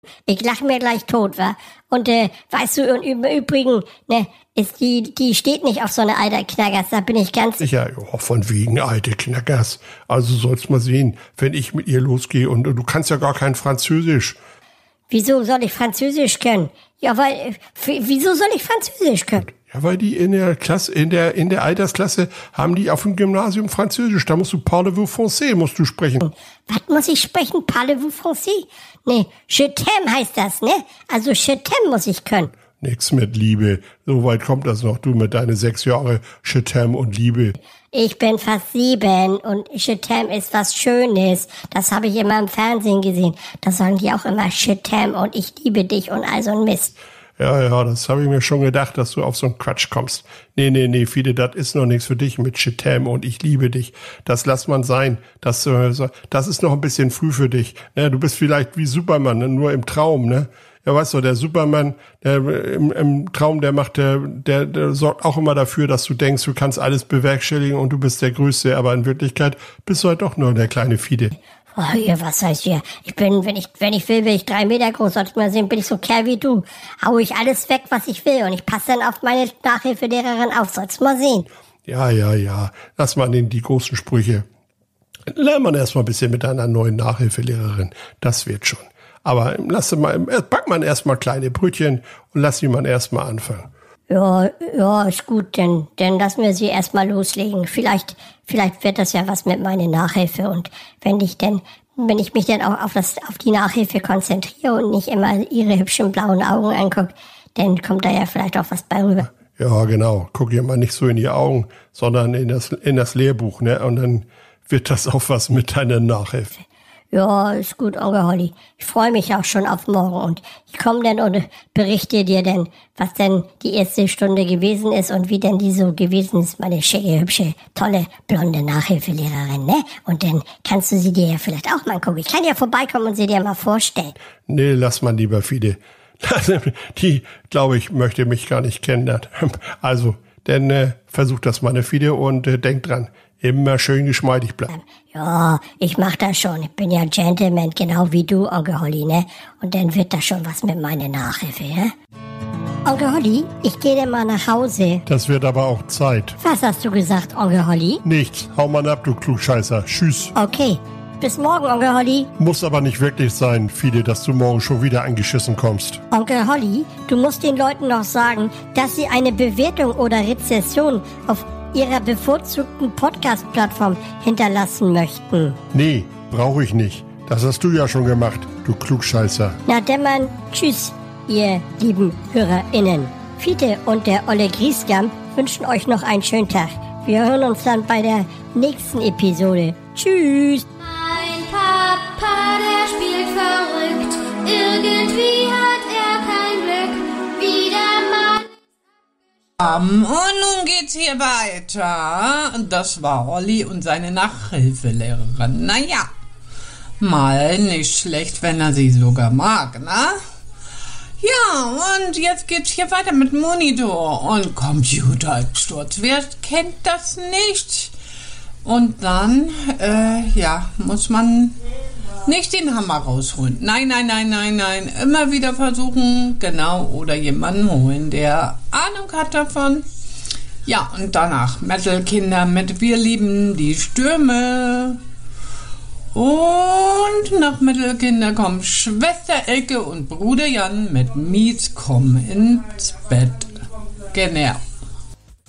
Ich lache mir gleich tot, wa? Und weißt du, und im Übrigen, ne, die steht nicht auf so eine alte Knackers, da bin ich ganz sicher. Ja, von wegen alte Knackers. Also sollst mal sehen, wenn ich mit ihr losgehe und du kannst ja gar kein Französisch. Wieso soll ich Französisch können? Ja, weil, wieso soll ich Französisch können? Ja, weil die in der Klasse, in der Altersklasse haben die auf dem Gymnasium Französisch. Da musst du Parlez-vous français, musst du sprechen. Was muss ich sprechen? Parlez-vous français? Nee, je t'aime heißt das, ne? Also je t'aime muss ich können. Nix mit Liebe. So weit kommt das noch, du mit deine 6 Jahre je t'aime und Liebe. Ich bin fast 7 und je t'aime ist was Schönes. Das habe ich immer im Fernsehen gesehen. Da sagen die auch immer je t'aime und ich liebe dich und all so ein Mist. Ja, das habe ich mir schon gedacht, dass du auf so einen Quatsch kommst. Nee, Fide, das ist noch nichts für dich mit je t'aime und ich liebe dich. Das lass man sein. Das ist noch ein bisschen früh für dich. Ne, du bist vielleicht wie Superman, ne, nur im Traum, ne? Ja, weißt du, der Superman, der im Traum, der sorgt auch immer dafür, dass du denkst, du kannst alles bewerkstelligen und du bist der Größte, aber in Wirklichkeit bist du halt doch nur der kleine Fide. Oh, hier, was heißt hier? Ich bin, wenn ich will, bin ich 3 Meter groß. Sollst mal sehen, bin ich so Kerl wie du. Hau ich alles weg, was ich will. Und ich passe dann auf meine Nachhilfelehrerin auf. Sollst mal sehen. Ja. Lass mal die großen Sprüche. Lern man erst mal ein bisschen mit deiner neuen Nachhilfelehrerin. Das wird schon. Aber back man erst mal kleine Brötchen und lass sie man erst mal anfangen. Ja, ist gut, denn lassen wir sie erst mal loslegen. Vielleicht wird das ja was mit meiner Nachhilfe. Und wenn ich mich dann auch auf die Nachhilfe konzentriere und nicht immer ihre hübschen blauen Augen angucke, dann kommt da ja vielleicht auch was bei rüber. Ja, genau. Guck ihr mal nicht so in die Augen, sondern in das Lehrbuch, ne? Und dann wird das auch was mit deiner Nachhilfe. Ja, ist gut, Onkel Holly. Ich freue mich auch schon auf morgen und ich komme dann und berichte dir dann, was denn die erste Stunde gewesen ist und wie denn die so gewesen ist, meine schicke, hübsche, tolle, blonde Nachhilfelehrerin, ne? Und dann kannst du sie dir ja vielleicht auch mal angucken. Ich kann ja vorbeikommen und sie dir mal vorstellen. Nee, lass mal lieber, Fide. Die, glaube ich, möchte mich gar nicht kennenlernen. Also, dann versuch das mal, ne, Fide, und denk dran. Immer schön geschmeidig bleiben. Ja, ich mach das schon. Ich bin ja Gentleman, genau wie du, Onkel Holly, ne? Und dann wird das schon was mit meiner Nachhilfe, ne? Onkel Holly, ich gehe dann mal nach Hause. Das wird aber auch Zeit. Was hast du gesagt, Onkel Holly? Nichts. Hau mal ab, du Klugscheißer. Tschüss. Okay. Bis morgen, Onkel Holly. Muss aber nicht wirklich sein, Fide, dass du morgen schon wieder angeschissen kommst. Onkel Holly, du musst den Leuten noch sagen, dass sie eine Bewertung oder Rezession auf ihrer bevorzugten Podcast-Plattform hinterlassen möchten. Nee, brauche ich nicht. Das hast du ja schon gemacht, du Klugscheißer. Na dämmern, tschüss, ihr lieben HörerInnen. Fiete und der Olle Griesgam wünschen euch noch einen schönen Tag. Wir hören uns dann bei der nächsten Episode. Tschüss. Mein Papa, der spielt verrückt. Irgendwie hat er kein Glück. Wieder mal. Und nun geht's hier weiter. Das war Olli und seine Nachhilfelehrerin. Naja, mal nicht schlecht, wenn er sie sogar mag, ne? Ja, und jetzt geht's hier weiter mit Monitor und Computerabsturz. Wer kennt das nicht? Und dann, muss man nicht den Hammer rausholen. Nein. Immer wieder versuchen, genau, oder jemanden holen, der Ahnung hat davon. Ja, und danach Metal-Kinder mit Wir lieben die Stürme. Und nach Metal-Kinder kommen Schwester Elke und Bruder Jan mit Mies kommen ins Bett. Genau.